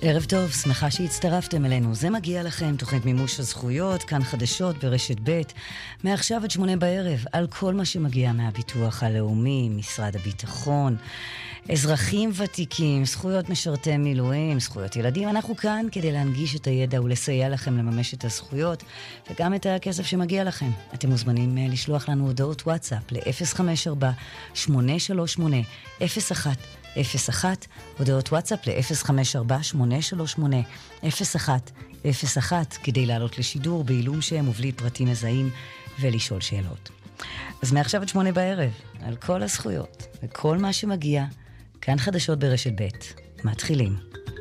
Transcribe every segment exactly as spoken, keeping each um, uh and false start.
ערב טוב, שמחה שהצטרפתם אלינו. זה מגיע לכם, תוכנית מימוש הזכויות, כאן חדשות ברשת ב', מעכשיו עד שמונה בערב, על כל מה שמגיע מהביטוח הלאומי, משרד הביטחון, אזרחים ותיקים, זכויות משרתי מילואים, זכויות ילדים. אנחנו כאן כדי להנגיש את הידע ולסייע לכם לממש את הזכויות, וגם את הכסף שמגיע לכם. אתם מוזמנים לשלוח לנו הודעות וואטסאפ ל-אפס חמש ארבע שמונה שלוש שמונה אפס אחת אפס אחת, הודעות וואטסאפ ל-אפס חמש ארבע שמונה שלוש שמונה אפס אחת אפס אחת, כדי לעלות לשידור בעילום שם ובלי פרטים מזהים ולשאול שאלות. אז מעכשיו עד שמונה בערב, על כל הזכויות וכל מה שמגיע, כאן חדשות ברשת ב'. מתחילים.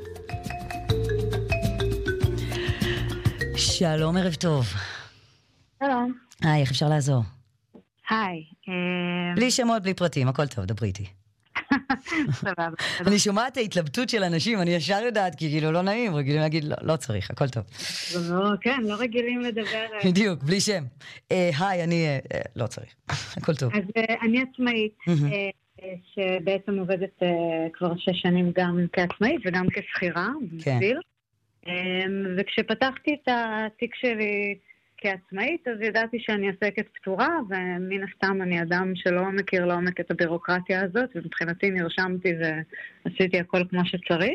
שלום, ערב טוב. שלום. היי, איך אפשר לעזור? היי. בלי שמות, בלי פרטים, הכל טוב, דברי איתי. סבבה. אני שומעת ההתלבטות של אנשים, אני ישר יודעת, כי כאילו לא נעים, רגילים להגיד, לא, לא צריך, הכל טוב. כן, לא רגילים לדבר. בדיוק, בלי שם. היי, אני לא צריך, הכל טוב. אז אני עצמאית, שבעצם עובדת כבר שש שנים גם כעצמאית וגם כשכירה, במקביל. וכשפתחתי את התיק שלי כעצמאית, אז ידעתי שאני עסקת פטורה, ומן הסתם אני אדם שלא מכיר לעומק את הבירוקרטיה הזאת, ומבחינתי נרשמתי ועשיתי הכל כמו שצריך.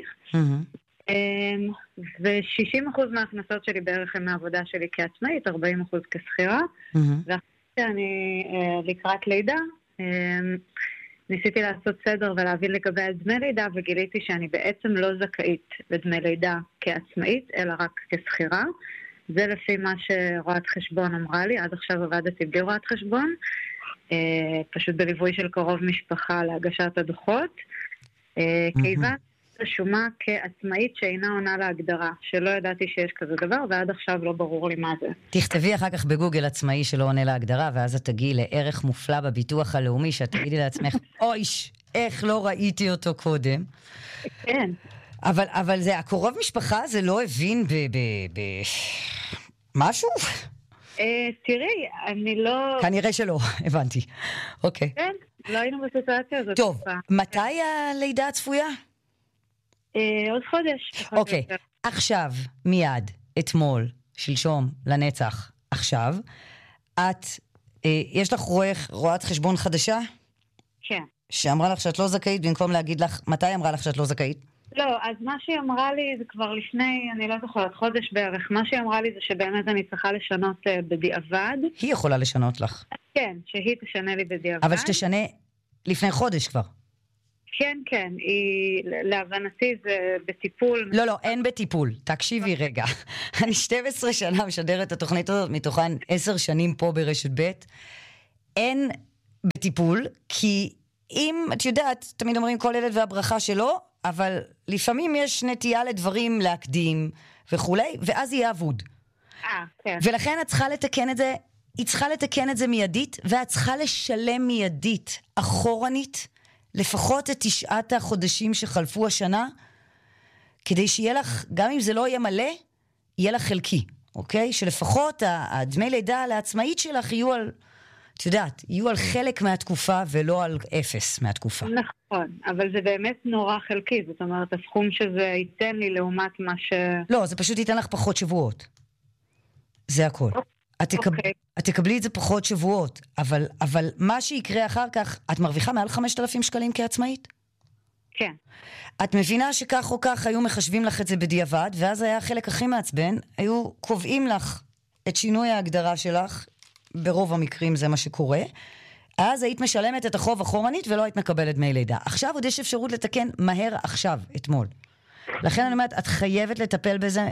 ו-שישים אחוז מההכנסות שלי בערך הם מהעבודה שלי כעצמאית, ארבעים אחוז כשכירה, ואחרי שאני לקראת לידה, ניסיתי לעשות סדר ולהבין לגבי דמי לידה, וגיליתי שאני בעצם לא זכאית לדמי לידה כעצמאית, אלא רק כשכירה. זה לפי מה שרואת חשבון אמרה לי, עד עכשיו עבדתי בלי רואת חשבון, פשוט בליווי של קרוב משפחה להגשת הדוחות, כיוון רשומה כעצמאית שאינה עונה להגדרה, שלא ידעתי שיש כזה דבר, ועד עכשיו לא ברור לי מה זה. תכתבי אחר כך בגוגל עצמאי שלא עונה להגדרה, ואז את תגיעי לערך מופלא בביטוח הלאומי, שאת תגידי לעצמך, אויש, איך לא ראיתי אותו קודם. כן. אבל, אבל זה, הקרוב משפחה זה לא הבין ב... ב, ב... משהו? אה, תראי, אני לא... כנראה שלא, הבנתי. אוקיי. כן, לא היינו בסיטואציה הזאת. טוב, מתי הלידה הצפויה? אה, עוד חודש. אוקיי, עכשיו, מיד, אתמול, שלשום, לנצח, עכשיו, את, אה, יש לך רואת, רואת חשבון חדשה? כן. שאמרה לך שאת לא זכאית, במקום להגיד לך, מתי אמרה לך שאת לא זכאית? לא, אז מה שהיא אמרה לי זה כבר לפני, אני לא זוכרת, חודש בערך, מה שהיא אמרה לי זה שבאמת אני צריכה לשנות uh, בדיעבד. היא יכולה לשנות לך. כן, שהיא תשנה לי בדיעבד. אבל שתשנה לפני חודש כבר. כן, כן, היא, להבנתי זה בטיפול. לא, לא, אין בטיפול. תקשיבי רגע. אני שתים עשרה שנה משדרת את התוכנית הזאת, מתוכן עשר שנים פה ברשת ב'. אין בטיפול, כי אם, את יודעת, תמיד אומרים כל ילד והברכה שלו, אבל לפעמים יש נטייה לדברים להקדים וכולי, ואז יהיה אבוד. אה, כן. ולכן את צריכה לתקן את זה, היא צריכה לתקן את זה מיידית, ואת צריכה לשלם מיידית, אחורנית, לפחות את תשעת החודשים שחלפו השנה, כדי שיהיה לך, גם אם זה לא יהיה מלא, יהיה לך חלקי, אוקיי? שלפחות הדמי לידה לעצמאית שלך יהיו על... את יודעת, יהיו על חלק מהתקופה ולא על אפס מהתקופה. נכון, אבל זה באמת נורא חלקי, זאת אומרת, הסכום שזה ייתן לי לעומת מה ש... לא, זה פשוט ייתן לך פחות שבועות. זה הכל. את, תקב... אוקיי. את תקבלי את זה פחות שבועות, אבל, אבל מה שיקרה אחר כך, את מרוויחה מעל חמשת אלפים שקלים כעצמאית? כן. את מבינה שכך או כך היו מחשבים לך את זה בדיעבד, ואז היה החלק הכי מעצבן, היו קובעים לך את שינוי ההגדרה שלך, ברוב המקרים זה מה שקורה, אז היית משלמת את החוב אחורנית ולא היית מקבלת דמי לידה. עכשיו עוד יש אפשרות לתקן מהר עכשיו, אתמול. לכן אני אומרת, את חייבת לטפל בזה,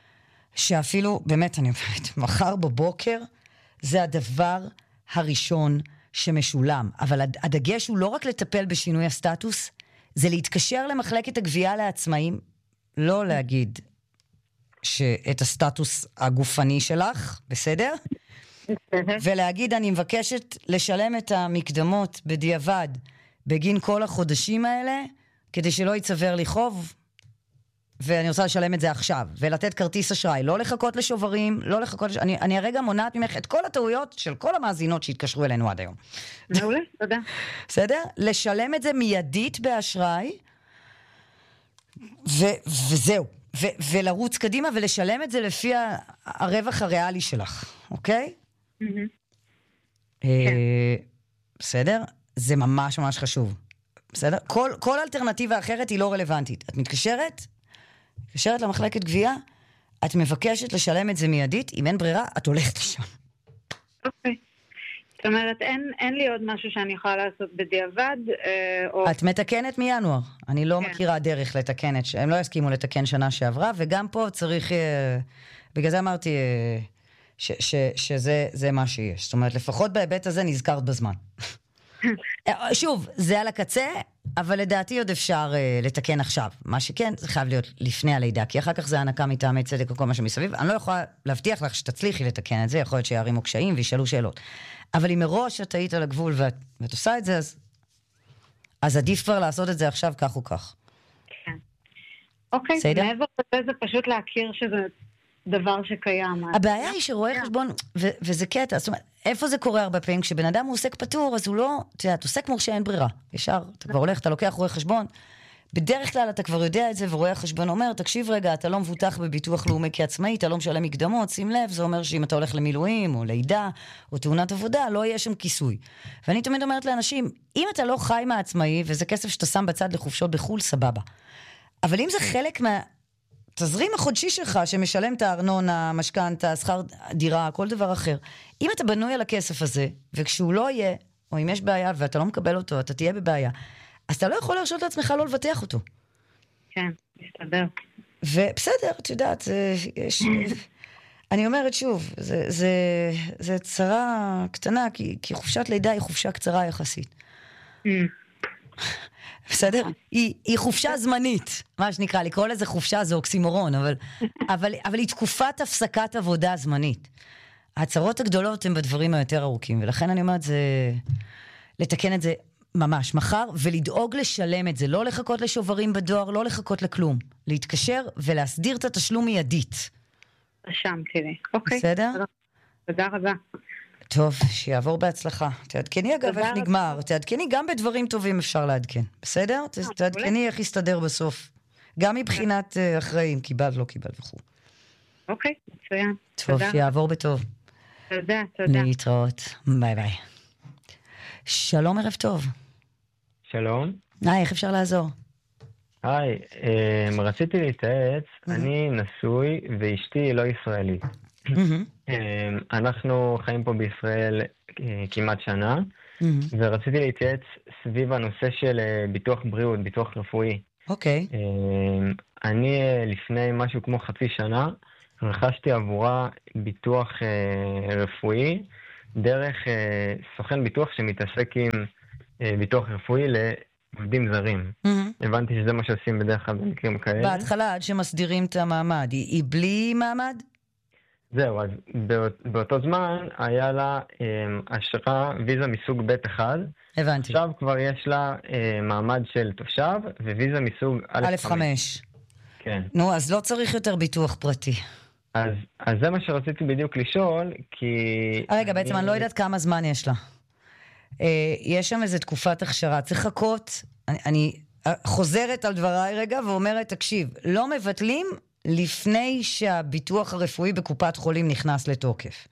שאפילו, באמת, אני אומרת, מחר בבוקר, זה הדבר הראשון שמשולם. אבל הדגש הוא לא רק לטפל בשינוי הסטטוס, זה להתקשר למחלקת הגבייה לעצמאים, לא להגיד שאת הסטטוס הגופני שלך, בסדר? ולהגיד, אני מבקשת לשלם את המקדמות בדיעבד בגין כל החודשים האלה, כדי שלא יצבר לי חוב, ואני רוצה לשלם את זה עכשיו, ולתת כרטיס אשראי, לא לחכות לשוברים, לא לחכות, לש... אני, אני הרגע מונעת ממך את כל הטעויות של כל המאזינות שהתקשרו אלינו עד היום. מעולה, תודה. בסדר? לשלם את זה מיידית באשראי, ו- וזהו. ו- ולרוץ קדימה ולשלם את זה לפי ה- הרווח הריאלי שלך, אוקיי? בסדר? זה ממש ממש חשוב. בסדר? כל, כל אלטרנטיבה אחרת היא לא רלוונטית. את מתקשרת, מתקשרת למחלקת גבייה, את מבקשת לשלם את זה מיידית, אם אין ברירה, את הולכת לשם. אוקיי. זאת אומרת, אין, אין לי עוד משהו שאני יכולה לעשות בדיעבד, אה, או... את מתקנת מינואר. אני לא כן. מכירה דרך לתקן את... הם לא יסכימו לתקן שנה שעברה, וגם פה צריך... אה, בגלל זה אמרתי אה, ש, ש, שזה זה מה שיש. זאת אומרת, לפחות בהיבט הזה נזכרת בזמן. שוב, זה על הקצה, אבל לדעתי עוד אפשר uh, לתקן עכשיו. מה שכן, זה חייב להיות לפני הלידה, כי אחר כך זה הענקה מטעמי צדק וכל מה שמסביב. אני לא יכולה להבטיח לך שתצליחי לתקן את זה, יכול להיות שיערימו קשיים וישאלו שאלות. אבל אם מראש את היית על הגבול ואת, ואת עושה את זה, אז, אז עדיף כבר לעשות את זה עכשיו כך או כך. כן. אוקיי, סיידה? מעבר לזה זה פשוט להכיר שזה דבר שקיים. הבעיה היא שרואה חשבון, ו- וזה קטע, זאת אומרת, איפה זה קורה הרבה פעמים? כשבן אדם הוא עוסק פטור, אז הוא לא, אתה יודע, עוסק מורשה אין ברירה. ישר, אתה כבר הולך, אתה לוקח רואה חשבון, בדרך כלל אתה כבר יודע את זה, ורואה חשבון אומר, תקשיב רגע, אתה לא מבוטח בביטוח לאומי כעצמאי, אתה לא משלם מקדמות, שים לב, זה אומר שאם אתה הולך למילואים, או לידה, או תאונת עבודה, לא יהיה שם כיסוי. ואני תמיד אומרת לאנשים, אם אתה לא חי מהעצמאי, וזה כסף שאתה שם בצד לחופשות בחול, סבבה. אבל אם זה חלק מה... תזרים החודשי שלך שמשלם את הארנונה, משכנתה, שכר דירה, כל דבר אחר. אם אתה בנוי על הכסף הזה, וכשהוא לא יהיה, או אם יש בעיה ואתה לא מקבל אותו, אתה תהיה בבעיה, אז אתה לא יכול להרשות לעצמך לא לבטח אותו. כן, מסתבר. ובסדר, את יודעת, זה, יש... אני אומרת שוב, זה, זה, זה צרה קטנה, כי, כי חופשת לידה היא חופשה קצרה יחסית. בסדר? היא, היא חופשה זמנית, מה שנקרא, לקרוא לזה חופשה זה אוקסימורון, אבל, אבל, אבל היא תקופת הפסקת עבודה זמנית. ההצהרות הגדולות הן בדברים היותר ארוכים, ולכן אני אומרת, זה לתקן את זה ממש מחר, ולדאוג לשלם את זה, לא לחכות לשוברים בדואר, לא לחכות לכלום. להתקשר ולהסדיר את התשלום מיידית. רשמתי לי, אוקיי. בסדר? תודה רבה. טוב, שיעבור בהצלחה. תעדכני אגב איך נגמר. תעדכני גם בדברים טובים אפשר לעדכן. בסדר? תעדכני איך יסתדר בסוף. גם מבחינת אחראים, קיבל, לא קיבל וכו'. אוקיי, מצוין. טוב, שיעבור בטוב. תודה, תודה. להתראות. ביי ביי. שלום, ערב טוב. שלום. היי, איך אפשר לעזור? היי, רציתי להתייעץ, אני נשוי ואשתי לא ישראלית. אנחנו חיים פה בישראל כמעט שנה, ורציתי להתייעץ סביב הנושא של ביטוח בריאות, ביטוח רפואי. אוקיי. אני לפני משהו כמו חצי שנה, רכשתי עבורה ביטוח רפואי, דרך סוכן ביטוח שמתעסק עם ביטוח רפואי לעובדים זרים. הבנתי שזה מה שעושים בדרך כלל במקרים כאלה. בהתחלה, עד שמסדירים את המעמד, היא בלי מעמד? זהו, אז באותו זמן היה לה אשרה ויזה מסוג ב' אחד. הבנתי. עכשיו כבר יש לה מעמד של תושב וויזה מסוג א' חמש. כן. נו, אז לא צריך יותר ביטוח פרטי. אז, אז זה מה שרציתי בדיוק לשאול, כי... רגע, בעצם אני לא יודעת כמה זמן יש לה. יש שם איזו תקופת הכשרה. צריך לחכות, אני, אני חוזרת על דבריי רגע ואומרת, תקשיב, לא מבטלים לפני שהביטוח הרפואי בקופת חולים נכנס לתוקף.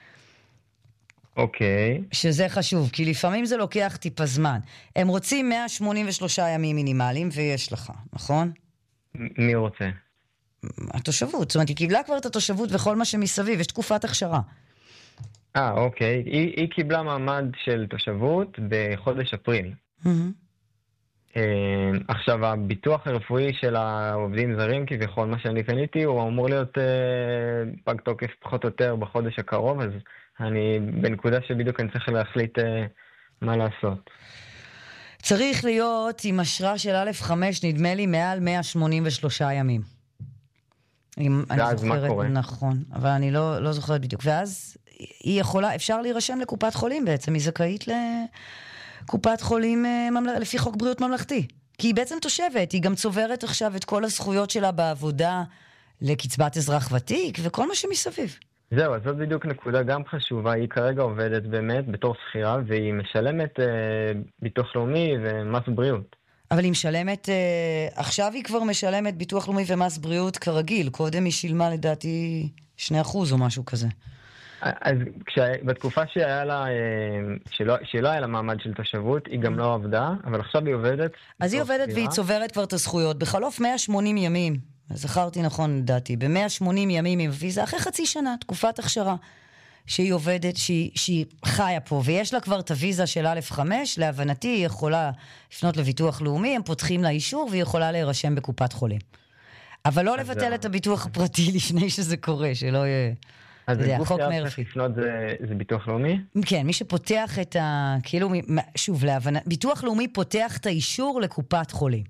אוקיי. שזה חשוב, כי לפעמים זה לוקח טיפה זמן. הם רוצים מאה שמונים ושלושה ימים מינימליים, ויש לך, נכון? מי רוצה? התושבות, זאת אומרת, היא קיבלה כבר את התושבות וכל מה שמסביב, יש תקופת הכשרה. אה, אוקיי. היא, היא קיבלה מעמד של תושבות בחודש אפריל. Mm-hmm. עכשיו, הביטוח הרפואי של העובדים זרים, כביכול מה שאני קניתי, הוא אמור להיות אה, פג תוקף פחות או יותר בחודש הקרוב, אז אני בנקודה שבדיוק אני צריך להחליט אה, מה לעשות. צריך להיות עם אשרה של א' חמש, נדמה לי, מעל מאה שמונים ושלושה ימים. ואז מה קורה? נכון, אבל אני לא, לא זוכרת בדיוק. ואז היא יכולה, אפשר להירשם לקופת חולים בעצם, היא זכאית לקופת חולים לפי חוק בריאות ממלכתי. כי היא בעצם תושבת, היא גם צוברת עכשיו את כל הזכויות שלה בעבודה לקצבת אזרח ותיק וכל מה שמסביב. זהו, אז זאת בדיוק נקודה גם חשובה. היא כרגע עובדת באמת בתור שכירה, והיא משלמת אה, ביטוח לאומי ומס בריאות. אבל היא משלמת, אה, עכשיו היא כבר משלמת ביטוח לאומי ומס בריאות כרגיל, קודם היא שילמה לדעתי שני אחוז או משהו כזה. אז כשה, בתקופה שהיה לה, שלא, שלא היה לה מעמד של תושבות, היא גם לא עבדה, אבל עכשיו היא עובדת. אז היא עובדת והיא צוברת כבר את הזכויות. בחלוף מאה ושמונים ימים, זכרתי נכון לדעתי, ב-מאה ושמונים ימים עם ויזה, אחרי חצי שנה, תקופת הכשרה, שהיא עובדת, שהיא, שהיא חיה פה, ויש לה כבר את הוויזה של א' חמש, להבנתי היא יכולה לפנות לביטוח לאומי, הם פותחים לה אישור, והיא יכולה להירשם בקופת חולים. אבל לא לבטל את הביטוח הפרטי לפני שזה קורה, שלא יהיה... אז זה גוף שצריך לפנות זה, זה ביטוח לאומי? כן, מי שפותח את ה... כאילו, שוב, להבנה, ביטוח לאומי פותח את האישור לקופת חולים.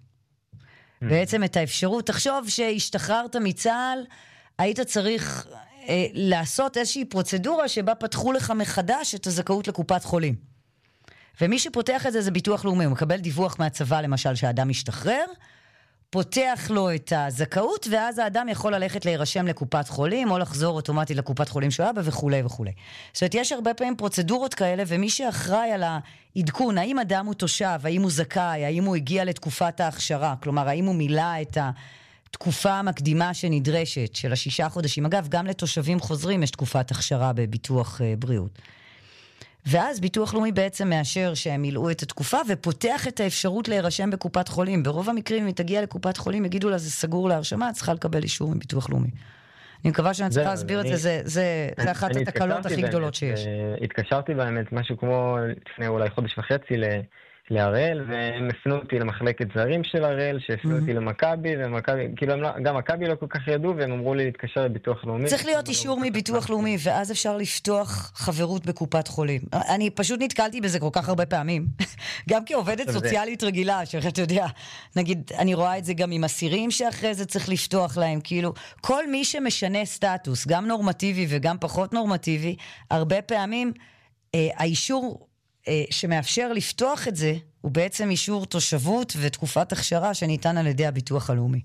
בעצם את האפשרות, תחשוב שהשתחררת מצה"ל, היית צריך אה, לעשות איזושהי פרוצדורה שבה פתחו לך מחדש את הזכאות לקופת חולים. ומי שפותח את זה זה ביטוח לאומי, הוא מקבל דיווח מהצבא למשל שהאדם משתחרר, פותח לו את הזכאות, ואז האדם יכול ללכת להירשם לקופת חולים, או לחזור אוטומטית לקופת חולים שהוא היה בה, וכו' וכו'. זאת אומרת, יש הרבה פעמים פרוצדורות כאלה, ומי שאחראי על העדכון, האם אדם הוא תושב, האם הוא זכאי, האם הוא הגיע לתקופת ההכשרה, כלומר, האם הוא מילא את התקופה המקדימה שנדרשת, של השישה חודשים. אגב, גם לתושבים חוזרים יש תקופת הכשרה בביטוח uh, בריאות. ואז ביטוח לאומי בעצם מאשר שהם מילאו את התקופה, ופותח את האפשרות להירשם בקופת חולים. ברוב המקרים, אם היא תגיע לקופת חולים, יגידו לה, זה סגור להרשמה, צריכה לקבל אישור מביטוח לאומי. אני מקווה שאני צריכה להסביר את זה, זה אחת התקלות הכי גדולות שיש. התקשרתי באמת משהו כמו לפני אולי חודש וחצי להראל, והם הפנו אותי למחלקת זרים של הראל, שהפנו אותי למכבי, כאילו גם מכבי לא כל כך ידעו, והם אמרו לי להתקשר לביטוח לאומי. צריך להיות אישור מביטוח לאומי, ואז אפשר לפתוח חברות בקופת חולים. אני פשוט נתקלתי בזה כל כך הרבה פעמים, גם כעובדת סוציאלית רגילה, שאתה יודע, נגיד, אני רואה את זה גם עם אסירים שאחרי זה צריך לפתוח להם, כאילו, כל מי שמשנה סטטוס, גם נורמטיבי וגם פחות נורמטיבי, הרבה פעמים האישור שמאפשר לפתוח את זה, הוא בעצם אישור תושבות ותקופת הכשרה שניתן על ידי הביטוח הלאומי.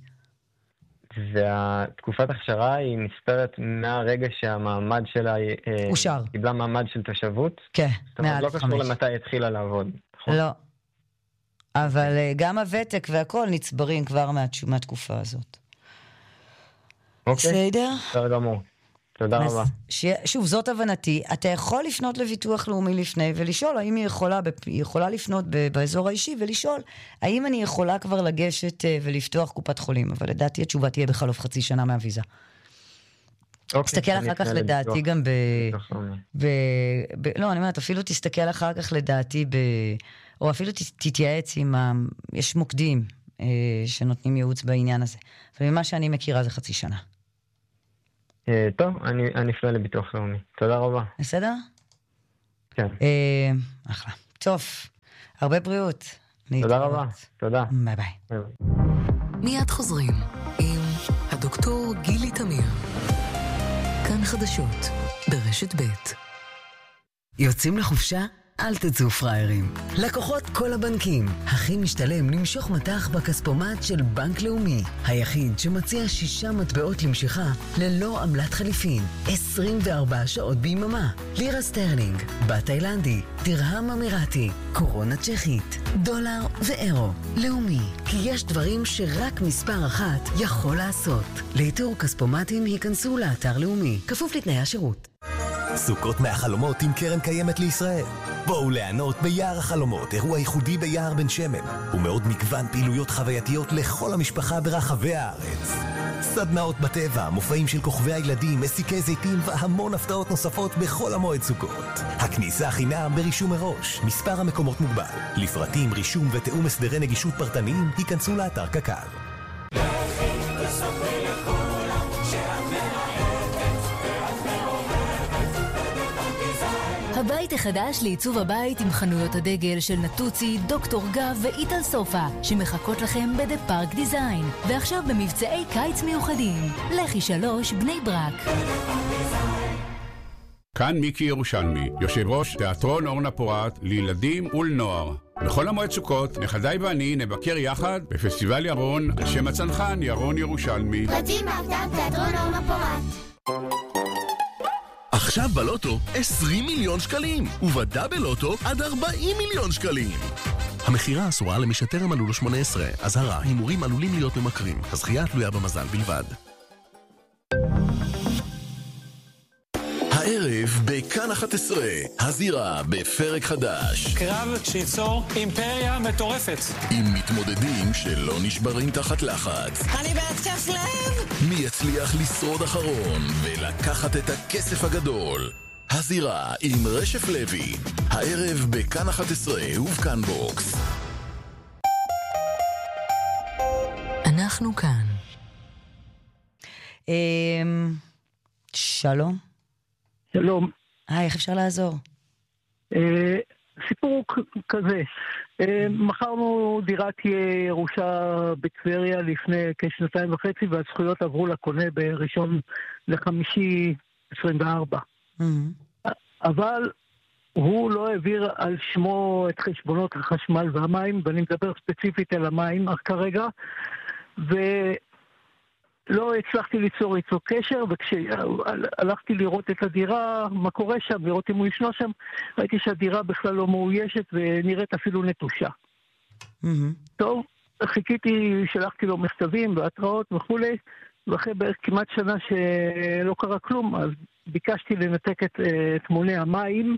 והתקופת הכשרה היא נספרת מהרגע שהמעמד שלה אושר. קיבלה מעמד של תושבות? כן, מעל חמש. לא קשור למתי התחילה לעבוד. לא. אבל גם הוותק והכל נצברים כבר מהתקופה הזאת. אוקיי. בסדר? בסדר גמור. תודה רבה. ש... שוב, זאת הבנתי. אתה יכול לפנות לביטוח לאומי לפני ולשאול האם היא יכולה, היא יכולה לפנות ב... באזור האישי ולשאול האם אני יכולה כבר לגשת ולפתוח קופת חולים. אבל לדעתי התשובה תהיה בחלוף חצי שנה מהוויזה. אוקיי, תסתכל אחר כך לדעתי גם ב... ב... ב... לא, אני אומרת, אפילו תסתכל אחר כך לדעתי ב... או אפילו ת... תתייעץ עם ה... יש מוקדים אה, שנותנים ייעוץ בעניין הזה. וממה שאני מכירה זה חצי שנה. טוב, אני אפנה לביטוח לאומי. תודה רבה. בסדר? כן. אחלה. טוב, הרבה בריאות. תודה רבה. תודה. ביי ביי. מיד חוזרים עם הדוקטור גילי תמיר. כאן חדשות ברשת ב'. יוצאים לחופשה? אל תצאו פריירים. לקוחות כל הבנקים. הכי משתלם למשוך מטח בכספומט של בנק לאומי. היחיד שמציע שישה מטבעות למשיכה ללא עמלת חליפין. עשרים וארבע שעות ביממה. לירה סטרלינג, בת תאילנדי, דרהם אמירתי, קורונה צ'כית, דולר ואירו. לאומי, כי יש דברים שרק מספר אחת יכול לעשות. לאיתור כספומטים היכנסו לאתר לאומי. כפוף לתנאי השירות. סוכות מהחלומות עם קרן קיימת לישראל. בואו ליהנות ביער החלומות, אירוע ייחודי ביער בן שמן, ומאוד מגוון פעילויות חווייתיות לכל המשפחה ברחבי הארץ. סדנאות בטבע, מופעים של כוכבי הילדים, מסיקי זיתים והמון הפתעות נוספות בכל המועד סוכות. הכניסה חינם ברישום מראש, מספר המקומות מוגבל. לפרטים, רישום ותאום הסדרי נגישות פרטניים, היכנסו לאתר קק"ל. הבית החדש לעיצוב הבית עם חנויות הדגל של נטוצי, דוקטור גב ואיטל סופה שמחכות לכם בדה פארק דיזיין, ועכשיו במבצעי קיץ מיוחדים. לכי שלוש בני ברק. כאן מיקי ירושלמי, יושב ראש תיאטרון אורנה פורת לילדים ולנוער. בכל המועד סוכות, נכדיי ואני נבקר יחד בפסטיבל ירון על שם הצנחן ירון ירושלמי. פרטים באתר תיאטרון אורנה פורת. עכשיו בלוטו עשרים מיליון שקלים, ובדאבל לוטו עד ארבעים מיליון שקלים. המחירה אסורה למי שטרם מלאו לו שמונה עשרה. אזהרה, הימורים עלולים להיות ממכרים. הזכייה תלויה במזל בלבד. הערב בכאן אחת עשרה, הזירה בפרק חדש. קרב שיצור אימפריה מטורפת. עם מתמודדים שלא נשברים תחת לחץ. אני בהתקף לב. מי יצליח לשרוד אחרון ולקחת את הכסף הגדול. הזירה עם רשף לוי. הערב בכאן אחת עשרה ובכאן בוקס. אנחנו כאן. שלום. שלום. היי, איך אפשר לעזור? אה, סיפור כזה. אה, מכרנו דירת ירושה בטבריה לפני כשנתיים וחצי, והזכויות עברו לקונה בראשון לחמישי עשרים וארבע. Mm-hmm. אבל הוא לא העביר על שמו את חשבונות החשמל והמים, ואני מדבר ספציפית על המים כרגע, ו... לא הצלחתי ליצור איתו קשר, וכשהלכתי לראות את הדירה, מה קורה שם, לראות אם הוא ישנו שם, ראיתי שהדירה בכלל לא מאוישת ונראית אפילו נטושה. Mm-hmm. טוב, חיכיתי, שלחתי לו מכתבים והתראות וכו', ואחרי בערך כמעט שנה שלא קרה כלום, אז ביקשתי לנתק את, את מונה המים,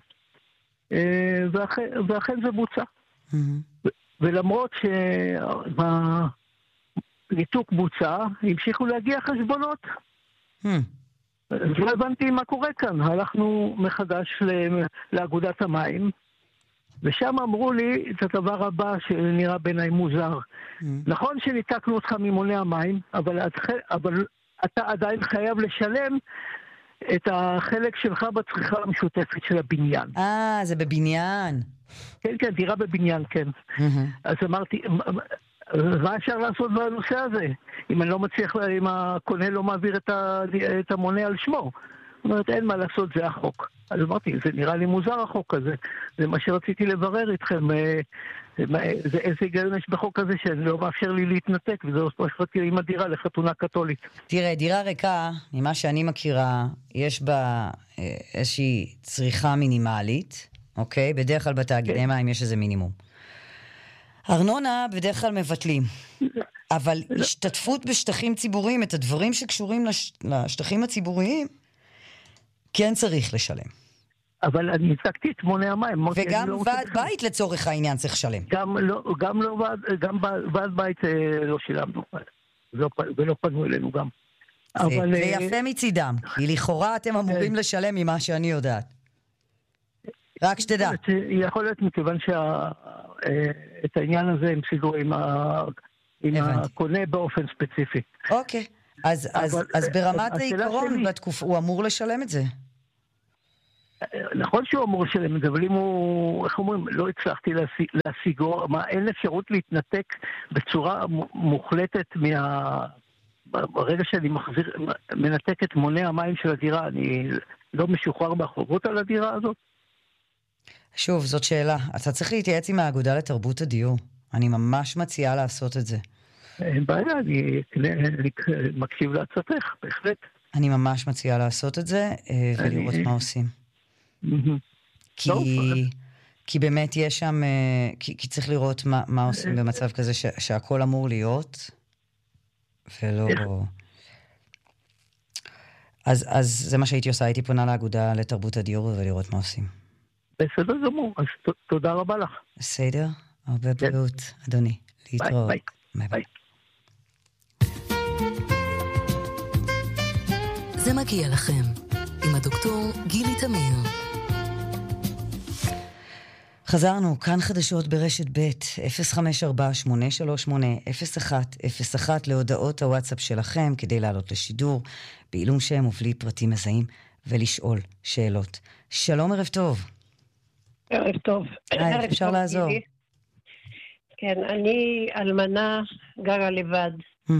ואכן, ואכן זה בוצע. Mm-hmm. ו, ולמרות שמה... ניתוק בוצע, המשיכו להגיע חשבונות. Hmm. אז לא הבנתי מה קורה כאן. הלכנו מחדש לאגודת המים, ושם אמרו לי את הדבר הבא שנראה בעיניי מוזר. Hmm. נכון שניתקנו אותך ממונה המים, אבל, אבל אתה עדיין חייב לשלם את החלק שלך בצריכה המשותפת של הבניין. אה, זה בבניין. כן, כן, דירה בבניין, כן. Hmm. אז אמרתי... מה אפשר לעשות בנושא הזה? אם אני לא מצליח, אם הקונה לא מעביר את, ה, את המונה על שמו. זאת אומרת, אין מה לעשות, זה החוק. אז אמרתי, זה נראה לי מוזר החוק הזה. זה מה שרציתי לברר איתכם. זה, איזה היגיון יש בחוק הזה שלא מאפשר לי להתנתק, וזה לא שפרתי עם הדירה לחתונה קתולית. תראה, דירה ריקה, ממה שאני מכירה, יש בה איזושהי צריכה מינימלית, אוקיי? בדרך כלל בתאגידי כן. מים יש איזה מינימום. ארנונה בדרך כלל מבטלים, אבל השתתפות בשטחים ציבוריים, את הדברים שקשורים לש... לשטחים הציבוריים, כן צריך לשלם. אבל אני הצגתי את מונה המים. וגם לא ועד בית לצורך העניין צריך לשלם. גם לא, גם לא ועד, גם ועד בית לא שילמנו, לא, ולא פנו אלינו גם. זה, אבל... זה יפה מצידם, כי לכאורה אתם אמורים לשלם ממה שאני יודעת. רק שתדע. יכול להיות מכיוון שה... את העניין הזה הם סידרו עם, ה... עם הקונה באופן ספציפי. אוקיי, אז, אז, אז ברמת העיקרון בתקופה, הוא אמור לשלם את זה. נכון שהוא אמור לשלם את זה, אבל אם הוא, איך אומרים, לא הצלחתי להשיגו, מה, אין אפשרות להתנתק בצורה מוחלטת מה... ברגע שאני מחזיר, מנתק את מונה המים של הדירה, אני לא משוחרר בחובות על הדירה הזאת? שוב, זאת שאלה. אתה צריך להתייעץ עם האגודה לתרבות הדיור. אני ממש מציעה לעשות את זה. אין בעיה, אני מקשיב להצעתך, בהחלט. אני ממש מציעה לעשות את זה, ולראות מה עושים. כי באמת יש שם, כי צריך לראות מה עושים במצב כזה שהכל אמור להיות, ולא... אז זה מה שהייתי עושה, הייתי פונה לאגודה לתרבות הדיור ולראות מה עושים. בסדר גמור, אז תודה רבה לך. בסדר, הרבה בריאות, אדוני. להתראות. ביי, ביי. ביי. זה מגיע לכם, עם הדוקטור גילי תמיר. חזרנו, כאן חדשות ברשת ב' אפס חמש ארבע שמונה שלוש שמונה אפס אחת אפס אחת להודעות הוואטסאפ שלכם, כדי לעלות לשידור, בעילום שם ובלי פרטים מזהים, ולשאול שאלות. שלום, ערב טוב. ערב טוב. היי, אפשר לעזור. כן, אני אלמנה, גרה לבד.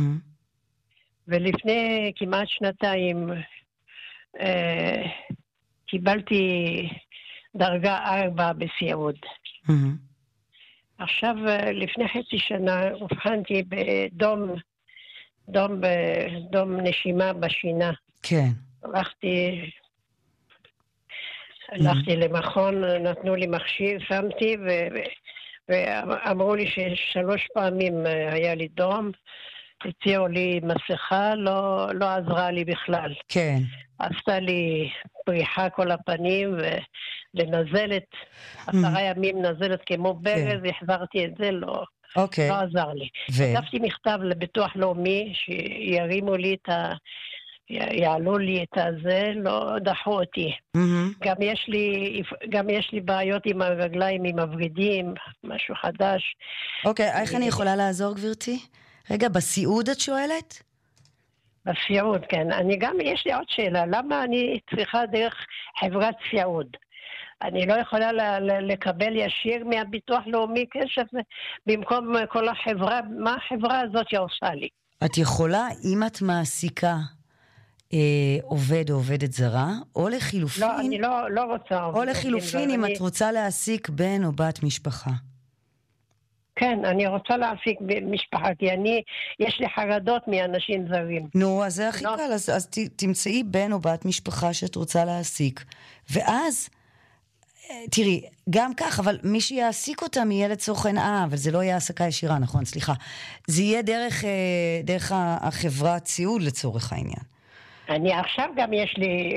ולפני כמעט שנתיים אה, קיבלתי דרגה ארבע בסיעוד. עכשיו, לפני חצי שנה, הובחנתי בדום, דום, דום נשימה בשינה. כן. הלכתי... הלכתי למכון, נתנו לי מכשיר, שמתי, ואמרו לי ששלוש פעמים היה לי דום, הציעו לי מסכה, לא, לא עזרה לי בכלל. כן. עשתה לי פריחה כל הפנים, ולנזלת, עשרה ימים נזלת כמו ברז, החזרתי את זה, לא, אוקיי. לא עזר לי. כתבתי מכתב לביטוח לאומי, שירימו לי את ה... יעלו לי את הזה, לא דחו אותי. Mm-hmm. גם יש לי, גם יש לי בעיות עם הרגליים, עם הוורידים, משהו חדש. אוקיי, okay, איך אני יכולה לעזור, גברתי? רגע, בסיעוד את שואלת? בסיעוד, כן. אני גם, יש לי עוד שאלה, למה אני צריכה דרך חברת סיעוד? אני לא יכולה ל- לקבל ישיר מהביטוח לאומי כסף, במקום כל החברה, מה החברה הזאת שעושה לי? את יכולה, אם את מעסיקה, אה, עובד או עובדת זרה, או לחילופין... לא, אני לא, לא רוצה... או לחילופין, אם אני... את רוצה להעסיק בן או בת משפחה. כן, אני רוצה להעסיק משפחה, כי אני, יש לי חרדות מאנשים זרים. נו, אז זה הכי לא... קל, אז, אז ת, תמצאי בן או בת משפחה שאת רוצה להעסיק, ואז, תראי, גם כך, אבל מי שיעסיק אותם יהיה לצורך אה, אבל זה לא יהיה העסקה ישירה, נכון, סליחה. זה יהיה דרך, דרך החברת סיעוד לצורך העניין. אני עכשיו גם יש לי...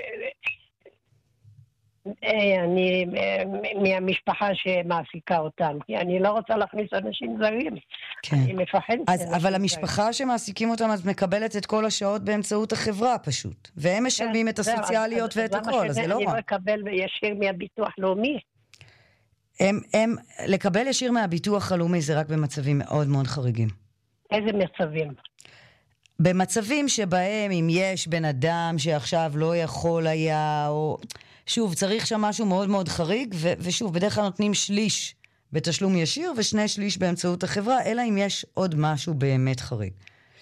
אני מהמשפחה שמעסיקה אותם, כי אני לא רוצה להכניס אנשים זרים. כן. אני מפחדת. אז, אבל המשפחה שמעסיקים אותם, אז מקבלת את כל השעות באמצעות החברה פשוט. והם משלמים את הסוציאליות ואת הכל, אז זה לא רע. אני לא אקבל ישיר מהביטוח לאומי. הם, הם, לקבל ישיר מהביטוח הלאומי זה רק במצבים מאוד מאוד חריגים. איזה מצבים? במצבים שבהם אם יש בן אדם שעכשיו לא יכול היה, או... שוב, צריך שם משהו מאוד מאוד חריג, ו- ושוב, בדרך כלל נותנים שליש בתשלום ישיר, ושני שליש באמצעות החברה, אלא אם יש עוד משהו באמת חריג.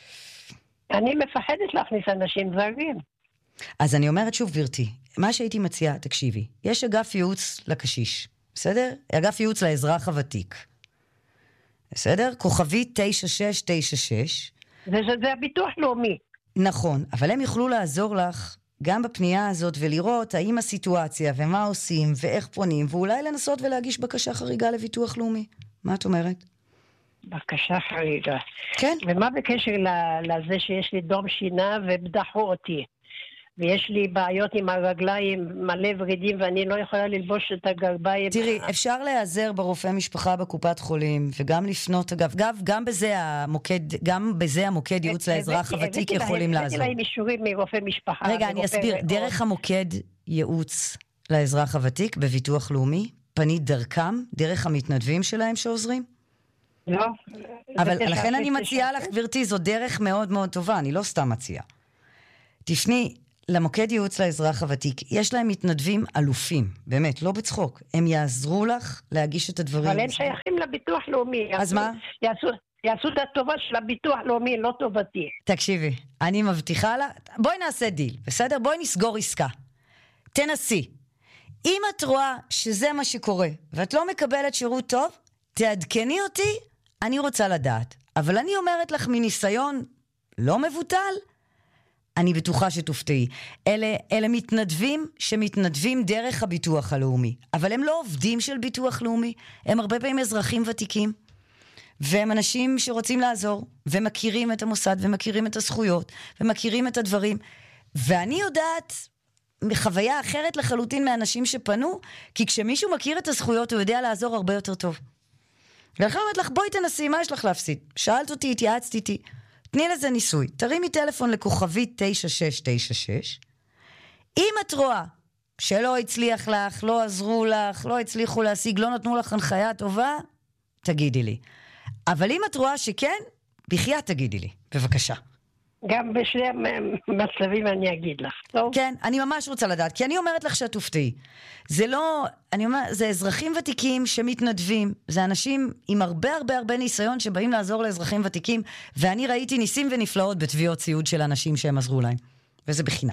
אני מפחדת להכניס אנשים זרים. אז אני אומרת שוב, גברתי, מה שהייתי מציעה, תקשיבי, יש אגף ייעוץ לקשיש, בסדר? אגף ייעוץ לאזרח הוותיק. בסדר? כוכבי תשע שש תשע שש. זה, זה, זה הביטוח לאומי. נכון, אבל הם יוכלו לעזור לך גם בפנייה הזאת ולראות האם הסיטואציה ומה עושים ואיך פונים, ואולי לנסות ולהגיש בקשה חריגה לביטוח לאומי. מה את אומרת? בקשה חריגה. כן. ומה בקשר לזה שיש לי דום שינה ובדחו אותי? ויש לי בעיות עם הרגליים מלא ורידים, ואני לא יכולה ללבוש את הגרביים. תראי, אפשר להיעזר ברופא משפחה בקופת חולים, וגם לפנות, אגב, גם, גם בזה המוקד, גם בזה המוקד ייעוץ לאזרח הוותיק יכולים לעזור. הבאתי להם אישורים מרופא משפחה. רגע, אני אסביר. דרך המוקד ייעוץ לאזרח הוותיק בביטוח לאומי, פנית דרכם, דרך המתנדבים שלהם שעוזרים? לא. אבל לכן אני מציעה לך, גברתי, זו דרך מאוד מאוד טובה, אני לא סתם מציעה. תפני למוקד ייעוץ לאזרח הוותיק, יש להם מתנדבים אלופים, באמת, לא בצחוק. הם יעזרו לך להגיש את הדברים. אבל הם שייכים לביטוח לאומי. אז מה? יעשו, יעשו את הטובה של הביטוח לאומי, לא טובתי. תקשיבי, אני מבטיחה לה, בואי נעשה דיל, בסדר? בואי נסגור עסקה. תנסי. אם את רואה שזה מה שקורה, ואת לא מקבלת שירות טוב, תעדכני אותי, אני רוצה לדעת. אבל אני אומרת לך מניסיון לא מבוטל, אני בטוחה שתופתעי. אלה, אלה מתנדבים שמתנדבים דרך הביטוח הלאומי. אבל הם לא עובדים של ביטוח לאומי. הם הרבה פעמים אזרחים ותיקים. והם אנשים שרוצים לעזור, ומכירים את המוסד, ומכירים את הזכויות, ומכירים את הדברים. ואני יודעת מחוויה אחרת לחלוטין מאנשים שפנו, כי כשמישהו מכיר את הזכויות, הוא יודע לעזור הרבה יותר טוב. ולכן אומרת לך, בואי תנסי, מה יש לך להפסיד? שאלת אותי, התייעצת איתי. תני לזה ניסוי. תרימי טלפון לכוכבית תשע שש תשע שש. אם את רואה שלא הצליח לך, לא עזרו לך, לא הצליחו להשיג, לא נתנו לך הנחיה טובה, תגידי לי. אבל אם את רואה שכן, בחייאת תגידי לי. בבקשה. גם בשני מצבים אני אגיד לך, טוב? כן, אני ממש רוצה לדעת, כי אני אומרת לך שאת תופתעי. זה לא, אני אומרת, זה אזרחים ותיקים שמתנדבים, זה אנשים עם הרבה הרבה הרבה ניסיון שבאים לעזור לאזרחים ותיקים, ואני ראיתי ניסים ונפלאות בתביעות ציוד של אנשים שהם עזרו להם, וזה בחינם.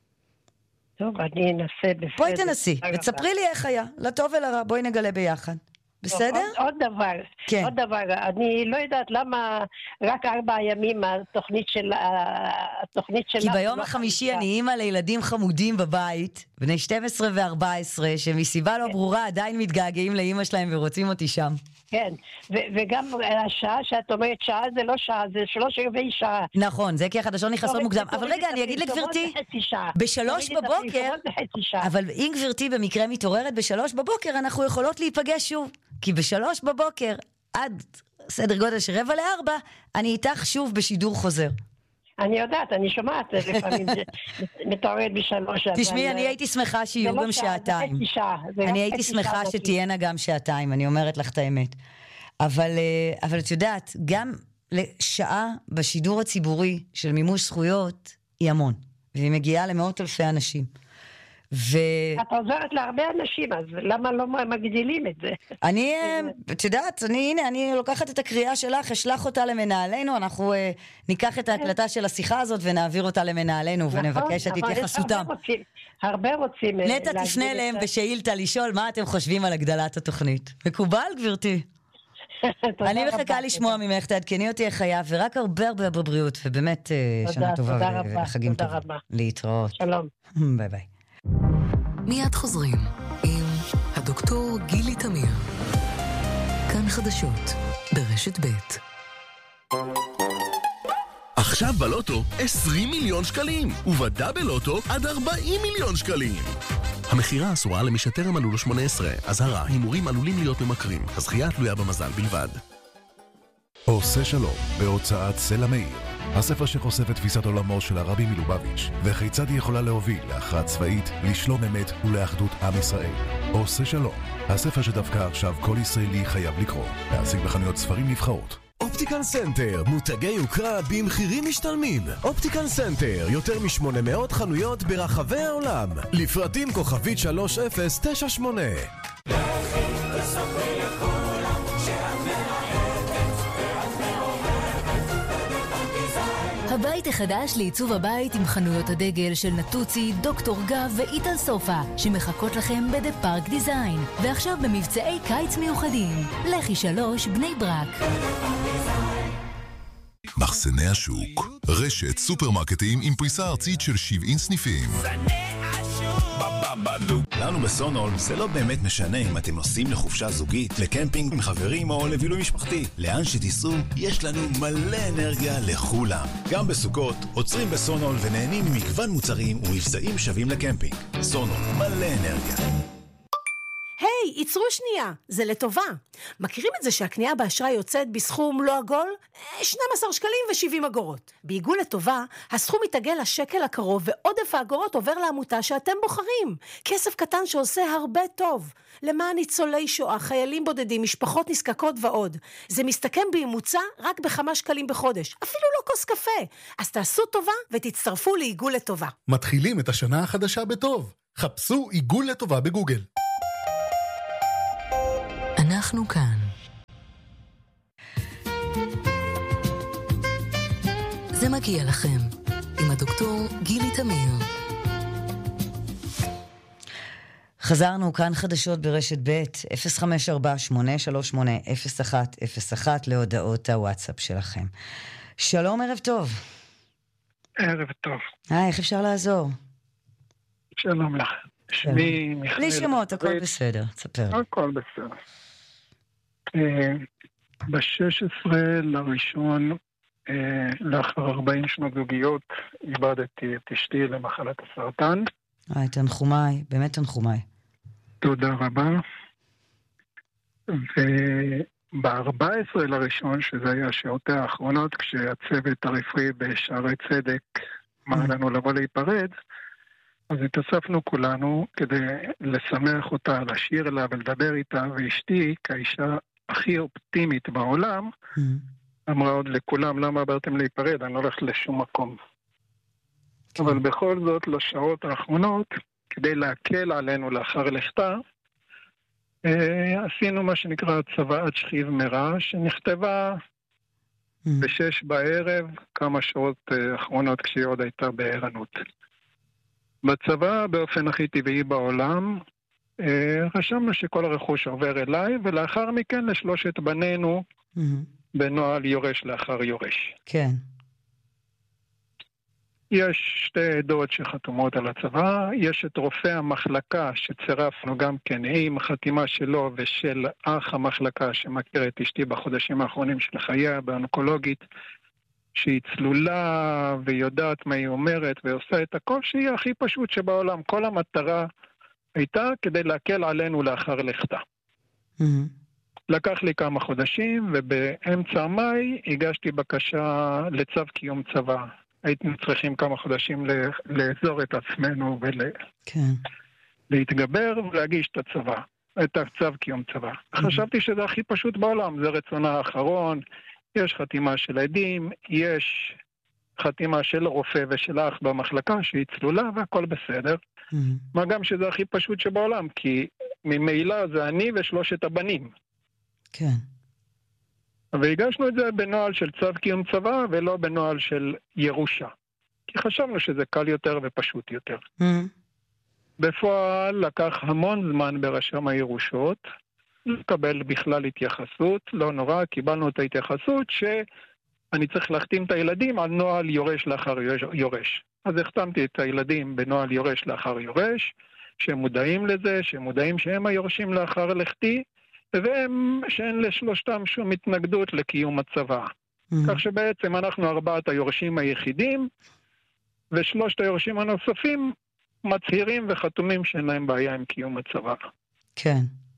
טוב, אני אנסה בסדר. בואי תנסי, ותספרי לי איך היה, לטוב ולרע, בואי נגלה ביחד. בסדר? עוד, עוד דבר, כן. עוד דבר, אני לא יודעת למה רק ארבעה ימים התוכנית של... התוכנית של כי ביום החמישי אני אימא לילדים חמודים בבית, בני שתים עשרה ו-ארבע עשרה, שמסיבה לא ברורה עדיין מתגעגעים לאמא שלהם ורוצים אותי שם. כן, וגם השעה שאת אומרת שעה זה לא שעה, זה שלוש רבעי שעה. נכון, זה כי החדשות נכנסות מוקדם. אבל רגע, אני אגיד לגברתי, בשלוש בבוקר, אבל אם גברתי במקרה מתעוררת בשלוש בבוקר, אנחנו יכולות להיפגש שוב. כי בשלוש בבוקר, עד סדר גודל של רבע לארבע, אני איתך שוב בשידור חוזר. אני יודעת, אני שומעת לפעמים מתעוררת בשלוש. תשמעי, אני הייתי שמחה שיהיו גם שעתיים. אני הייתי שמחה שתהיינה גם שעתיים, אני אומרת לך את האמת. אבל, אבל את יודעת, גם לשעה בשידור הציבורי של מימוש זכויות היא המון, והיא מגיעה למאות אלפי אנשים. ו... את עוזרת להרבה אנשים, אז למה לא מגדילים את זה? אני, את יודעת, אני, הנה, אני לוקחת את הקריאה שלך, אשלח אותה למנהלינו, אנחנו אה, ניקח את ההקלטה של השיחה הזאת ונעביר אותה למנהלינו, נכון, ונבקש את נכון, התייחסותם. הרבה רוצים, הרבה רוצים נטע תפנה להם בשאילתה לשאול מה אתם חושבים על הגדלת התוכנית. מקובל, גברתי? אני מחכה לשמוע ממך, תעדכני אותי איך היה, ורק הרבה הרבה הרבה בריאות, ובאמת שנה טובה וחגים טובים. להתראות. שלום. ביי ביי. מיד חוזרים עם הדוקטור גילי תמיר. כאן חדשות ברשת ב'. עכשיו בלוטו עשרים מיליון שקלים, ובדאבל לוטו עד ארבעים מיליון שקלים. המחירה אסורה למי שטרם מלאו לו שמונה עשרה. אזהרה, הימורים עלולים להיות ממכרים. הזכייה תלויה במזל בלבד. עושה שלום בהוצאת סלע מאיר, הספר שחושף את תפיסת עולמו של הרבי מלובביץ' וכיצד היא יכולה להוביל להכרעה צבאית, לשלום אמת ולאחדות עם ישראל. עושה שלום, הספר שדווקא עכשיו כל ישראלי חייב לקרוא. להשיג בחנויות ספרים נבחרות. אופטיקל סנטר, מותגי יוקרה במחירים משתלמים. אופטיקל סנטר, יותר מ-שמונה מאות חנויות ברחבי העולם. לפרטים כוכבית שלוש אפס תשע שמונה. הבית החדש לעיצוב הבית עם חנויות הדגל של נטוצי, דוקטור גב ואיטל סופה שמחכות לכם בדה פארק דיזיין, ועכשיו במבצעי קיץ מיוחדים. לכי שלוש בני ברק. מחסני השוק, רשת סופרמרקטים עם פריסה ארצית של שבעים סניפים. לנו בסונול זה לא באמת משנה אם אתם נוסעים לחופשה זוגית, לקמפינג עם חברים או לבילוי משפחתי. לאן שתיסעו, יש לנו מלא אנרגיה לכולם. גם בסוכות, עוצרים בסונול ונהנים ממגוון מוצרים ומבצעים שווים לקמפינג. סונול, מלא אנרגיה. היי, hey, יצרו שנייה, זה לטובה. מכירים את זה שהקנייה באשראי יוצאת בסכום לא עגול? שנים עשר שקלים ו-שבעים אגורות. בעיגול לטובה, הסכום מתעגל לשקל הקרוב ועודף האגורות עובר לעמותה שאתם בוחרים. כסף קטן שעושה הרבה טוב. למען ניצולי שואה, חיילים בודדים, משפחות נזקקות ועוד. זה מסתכם בממוצע רק בכמה שקלים בחודש. אפילו לא כוס קפה. אז תעשו טובה ותצטרפו לעיגול לטובה. מתחילים את השנה החדשה בטוב. חפשו עיגול לטובה בגוגל. אנחנו כאן. זה מגיע לכם עם הדוקטור גילי תמיר. חזרנו כאן חדשות ברשת ב' אפס חמש ארבע שמונה שלוש שמונה אפס אחת אפס אחת להודעות הוואטסאפ שלכם. שלום, ערב טוב. ערב טוב. אה, איך אפשר לעזור? שלום לך. שמי מיכאל. בלי שמות, הכל בסדר, תספר. הכל בסדר. ב-שש עשרה לראשון, לאחר ארבעים שנות זוגיות, איבדתי את אשתי למחלת הסרטן. איי, תנחומיי, באמת תנחומיי. תודה רבה. וב-ארבע עשרה לראשון, שזה היה השעות האחרונות, כשהצוות הרפואי בשערי צדק אמר לנו לבוא להיפרד, אז התאספנו כולנו כדי לשמח אותה, לשיר לה ולדבר איתה, ואשתי, כאישה הכי אופטימית בעולם, mm-hmm. אמרה עוד לכולם, למה עברתם להיפרד? אני לא הולכת לשום מקום. Okay. אבל בכל זאת, לשעות האחרונות, כדי להקל עלינו לאחר לכתה, אה, עשינו מה שנקרא צוואת שכיב מרע, שנכתבה mm-hmm. בשש בערב, כמה שעות אה, אחרונות כשהיא עוד הייתה בערנות. בצבא, באופן הכי טבעי בעולם, רשמנו שכל הרכוש עובר אליי, ולאחר מכן לשלושת בנינו, בנועל יורש לאחר יורש. כן. יש שתי עדות שחתומות על הצבא, יש את רופא המחלקה שצירפנו גם כן עם חתימה שלו ושל אח המחלקה שמכיר את אשתי בחודשים האחרונים של חייה באונקולוגית, שהיא צלולה ויודעת מה היא אומרת ועושה את הכל שהיא הכי פשוט שבעולם. כל המטרה הייתה כדי להקל עלינו לאחר לכתה. Mm-hmm. לקח לי כמה חודשים ובאמצע מאי הגשתי בקשה לצו קיום צבא. היינו צריכים כמה חודשים לאזור את עצמנו ולהתגבר ולהגיש את הצבא, את הצו קיום צבא. Mm-hmm. חשבתי שזה הכי פשוט בעולם, זה רצונה האחרון, יש חתימה של עדים, יש חתימה של רופא ושל אח במחלקה שהיא צלולה והכל בסדר. Mm-hmm. מה גם שזה הכי פשוט שבעולם, כי ממילא זה אני ושלושת הבנים. כן. והגשנו את זה בנוהל של צו קיום צבא ולא בנוהל של ירושה. כי חשבנו שזה קל יותר ופשוט יותר. Mm-hmm. בפועל לקח המון זמן ברשם הירושות, לקבל בכלל התייחסות, לא נורא, קיבלנו את ההתייחסות שאני צריך להחתים את הילדים על נוהל יורש לאחר יורש. אז החתמתי את הילדים בנוהל יורש לאחר יורש, שהם מודעים לזה, שהם מודעים שהם היורשים לאחר לכתי, והם שאין לשלושתם שום התנגדות לקיום הצבא. Mm-hmm. כך שבעצם אנחנו ארבעת היורשים היחידים, ושלושת היורשים הנוספים מצהירים וחתומים שאין להם בעיה עם קיום הצבא. כן.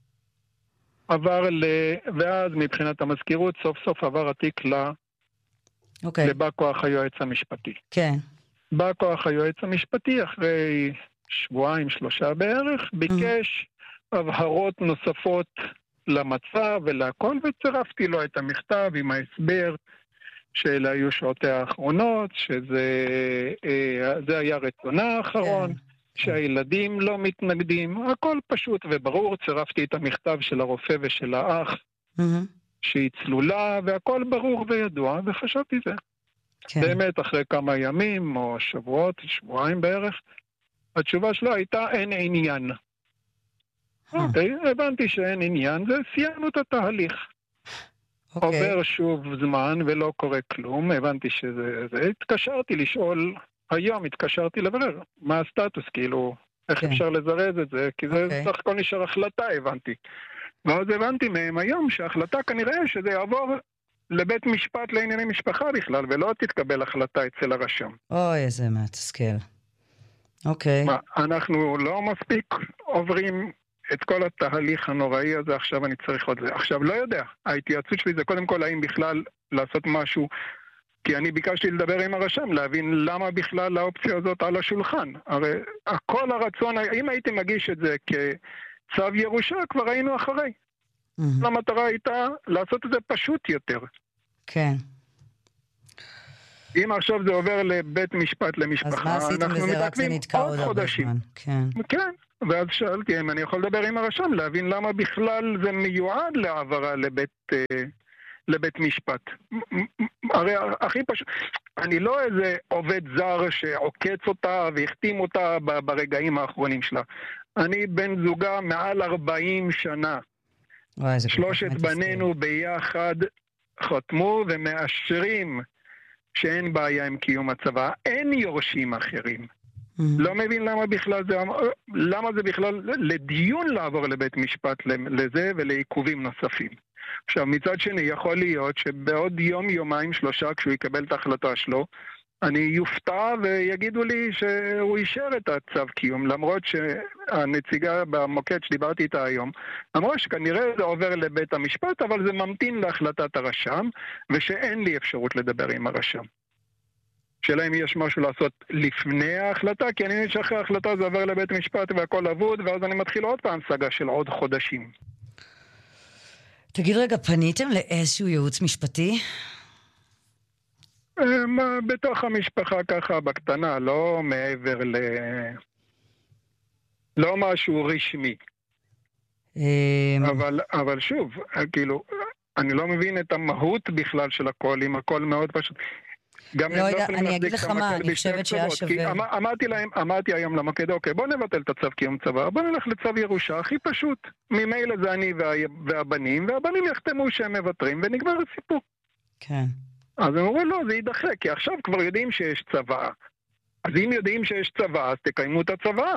עבר ל... ואז מבחינת המזכירות, סוף סוף עבר התיק ל... אוקיי. לבא כוח היועץ המשפטי. כן. בא כוח היועץ המשפטי, אחרי שבועיים, שלושה בערך, ביקש mm-hmm. הבהרות נוספות למצב ולהכל, וצירפתי לו את המכתב עם ההסבר שאלה היו שעותי האחרונות, שזה זה היה רצונה האחרון, כן. שהילדים לא מתנגדים, הכל פשוט וברור, צירפתי את המכתב של הרופא ושל האח, mm-hmm. שהיא צלולה, והכל ברור וידוע, וחשבתי זה. כן. באמת, אחרי כמה ימים, או שבועות, שבועיים בערך, התשובה שלו הייתה, אין עניין. אוקיי, okay, הבנתי שאין עניין, זה סיימנו את התהליך. Okay. עובר שוב זמן ולא קורה כלום, הבנתי שזה, זה, התקשרתי לשאול, היום התקשרתי לברר, מה הסטטוס, כאילו, איך okay. אפשר לזרז את זה, כי זה okay. סך הכל נשאר החלטה, הבנתי. ואז הבנתי מהם היום שההחלטה כנראה שזה יעבור לבית משפט לענייני משפחה בכלל, ולא תתקבל החלטה אצל הרשם. אוי, איזה מתסכל. אוקיי. מה, אנחנו לא מספיק עוברים את כל התהליך הנוראי הזה, עכשיו אני צריך עוד זה. עכשיו, לא יודע. ההתייעצות שלי זה קודם כל, האם בכלל לעשות משהו, כי אני ביקשתי לדבר עם הרשם, להבין למה בכלל האופציה הזאת על השולחן. הרי כל הרצון, אם הייתי מגיש את זה כצו ירושה, כבר היינו אחרי. Mm-hmm. המטרה הייתה לעשות את זה פשוט יותר. כן. אם עכשיו זה עובר לבית משפט למשפחה, אז מה עשיתם בזה? רק זה נתקע עוד הרבה זמן. כן. כן. ואז שאלתי אם אני יכול לדבר עם הרשם, להבין למה בכלל זה מיועד להעברה לבית, לבית משפט. הרי הכי פשוט, אני לא איזה עובד זר שעוקץ אותה והחתים אותה ברגעים האחרונים שלה. אני בן זוגה מעל ארבעים שנה. וואי, שלושת בנינו ביחד חתמו ומאשרים שאין בעיה עם קיום הצבא. אין יורשים אחרים. לא מבין למה בכלל זה, למה זה בכלל לדיון לעבור לבית משפט לזה ולעיכובים נוספים. עכשיו, מצד שני, יכול להיות שבעוד יום, יומיים, שלושה, כשהוא יקבל את ההחלטה שלו, אני יופתע ויגידו לי שהוא אישר את הצו קיום, למרות שהנציגה במוקד שדיברתי איתה היום, אמרה שכנראה זה עובר לבית המשפט, אבל זה ממתין להחלטת הרשם, ושאין לי אפשרות לדבר עם הרשם. שאלה אם יש משהו לעשות לפני ההחלטה, כי אני מבין שאחרי ההחלטה זה עובר לבית משפט והכל אבוד, ואז אני מתחיל עוד פעם סגה של עוד חודשים. תגיד רגע, פניתם לאיזשהו ייעוץ משפטי? בתוך המשפחה ככה בקטנה, לא מעבר ל... לא משהו רשמי. אבל, אבל שוב, כאילו, אני לא מבין את המהות בכלל של הכל, אם הכל מאוד פשוט... לא יודע, אני אגיד לך מה, אני חושבת שהיה שווה. אמרתי להם, אמרתי היום למוקד, אוקיי, בוא נבטל את הצו קיום צבא, בוא נלך לצו ירושה, הכי פשוט. ממילא זה אני והבנים, והבנים יחתמו שהם מבטרים, ונגמר הסיפור. כן. אז הם אומרים, לא, זה יידחה, כי עכשיו כבר יודעים שיש צבא. אז אם יודעים שיש צבא, אז תקיימו את הצבא.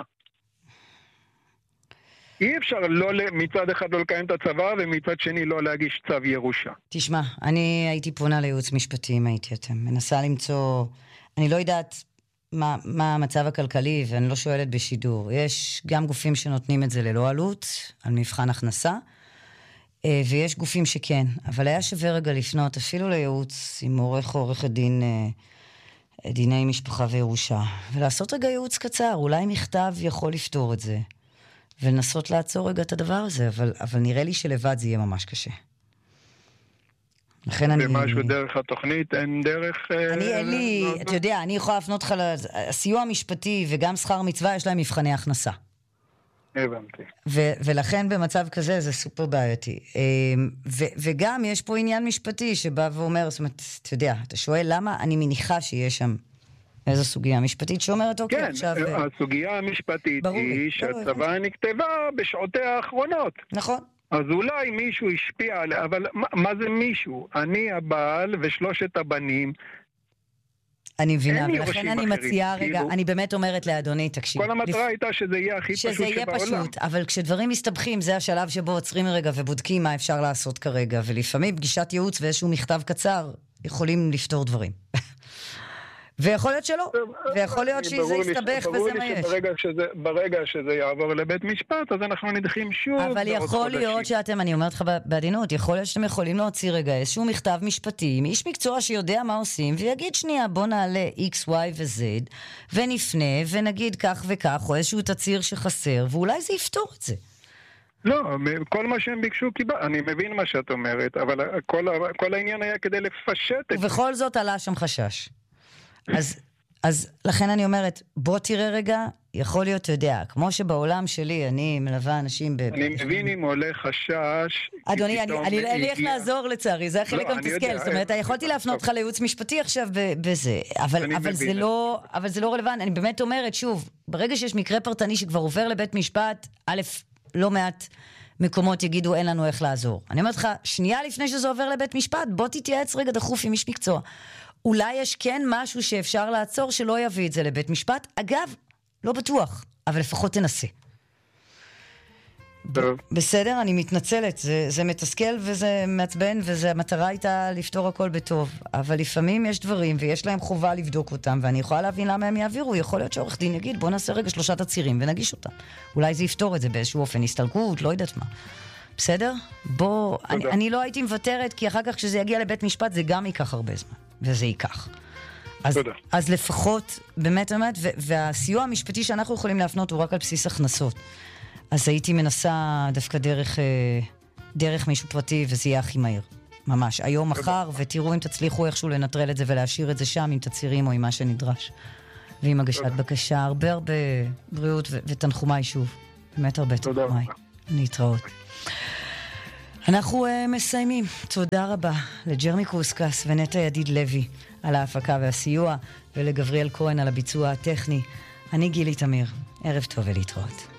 אי אפשר לא, מצד אחד לא לקיים את הצבא, ומצד שני לא להגיש צו ירושה. תשמע, אני הייתי פונה לייעוץ משפטי אם הייתי אתם. מנסה למצוא, אני לא יודעת מה, מה המצב הכלכלי, ואני לא שואלת בשידור. יש גם גופים שנותנים את זה ללא עלות, על מבחן הכנסה, ויש גופים שכן. אבל היה שווה רגע לפנות אפילו לייעוץ עם עורך או עורכת דין, דיני משפחה וירושה, ולעשות רגע ייעוץ קצר. אולי מכתב יכול לפתור את זה. ולנסות לעצור רגע את הדבר הזה, אבל, אבל נראה לי שלבד זה יהיה ממש קשה. לכן אני... ומשהו דרך התוכנית, אין דרך... אני, אין לי, אתה יודע, אני יכולה לפנות לך לסיוע המשפטי וגם שכר מצווה, יש להם מבחני הכנסה. הבנתי. ו- ולכן במצב כזה זה סופר בעייתי. ו- וגם יש פה עניין משפטי שבא ואומר, זאת אומרת, אתה יודע, אתה שואל למה אני מניחה שיש שם איזו סוגיה משפטית שאומרת, אוקיי, כן, עכשיו... כן, הסוגיה המשפטית היא שהצבא נכתבה בשעותיה האחרונות. נכון. אז אולי מישהו השפיע עליה, אבל מה, מה זה מישהו? אני הבעל ושלושת הבנים. אני מבינה, ולכן אני מציעה רגע, אני באמת אומרת לאדוני, תקשיב. כל המטרה הייתה שזה יהיה הכי פשוט שבעולם. שזה יהיה פשוט, אבל כשדברים מסתבכים, זה השלב שבו עוצרים רגע ובודקים מה אפשר לעשות כרגע, ולפעמים פגישת ייעוץ ואיזשהו מכתב קצר יכולים לפתור דברים. ויכול להיות שלא, ויכול להיות שזה יסתבך וזה מה יש. ברגע שזה יעבור לבית משפט, אז אנחנו נדחים שוב. אבל יכול להיות שאתם, אני אומרת לך בעדינות, יכול להיות שאתם יכולים להוציא רגע איזשהו מכתב משפטי, מאיש מקצוע שיודע מה עושים, ויגיד שנייה, בוא נעלה X, Y ו-Z, ונפנה, ונגיד כך וכך, או איזשהו תציר שחסר, ואולי זה יפתור את זה. לא, כל מה שהם ביקשו קיבל, אני מבין מה שאת אומרת, אבל כל, כל העניין היה כדי לפשט את זה. ובכל זאת עלה שם חשש. אז, אז לכן אני אומרת, בוא תראה רגע, יכול להיות, אתה יודע, כמו שבעולם שלי, אני מלווה אנשים... אני מבין אם עולה חשש... אדוני, אני אין לי איך לעזור לצערי, זה החלק גם תסכל, זאת אומרת, יכולתי להפנות לך לייעוץ משפטי עכשיו בזה, אבל זה לא רלוונטי, אני באמת אומרת, שוב, ברגע שיש מקרה פרטני שכבר עובר לבית משפט, א', לא מעט מקומות יגידו, אין לנו איך לעזור. אני אומרת לך, שנייה לפני שזה עובר לבית משפט, בוא תתייעץ רגע דחוף עם איש מקצוע. אולי יש כן משהו שאפשר לעצור שלא יביא את זה לבית משפט. אגב, לא בטוח, אבל לפחות תנסה. טוב. בסדר, אני מתנצלת. זה, זה מתסכל וזה מעצבן, וזה המטרה הייתה לפתור הכל בטוב. אבל לפעמים יש דברים, ויש להם חובה לבדוק אותם, ואני יכולה להבין למה הם יעבירו. יכול להיות שעורך דין יגיד, בוא נעשה רגע שלושה תצירים ונגיש אותם. אולי זה יפתור את זה באיזשהו אופן, הסתלקות, לא יודעת מה. בסדר? בוא, אני, אני לא הייתי מוותרת, כי אחר כך כשזה יגיע לבית משפט, זה גם ייקח הרבה זמן. וזה ייקח. אז, אז לפחות, באמת, באמת, והסיוע המשפטי שאנחנו יכולים להפנות הוא רק על בסיס הכנסות. אז הייתי מנסה דווקא דרך, דרך מישהו פרטי, וזה יהיה הכי מהיר. ממש. היום, מחר, ותראו אם תצליחו איכשהו לנטרל את זה ולהשאיר את זה שם עם תצירים או עם מה שנדרש. ועם הגשת בקשה. הרבה הרבה בריאות ו- ותנחומי שוב. באמת הרבה תנחומי. להתראות. אנחנו uh, מסיימים. תודה רבה לג'רמי קרוסקס ונטע ידיד לוי על ההפקה והסיוע, ולגבריאל כהן על הביצוע הטכני. אני גילי תמיר. ערב טוב ולהתראות.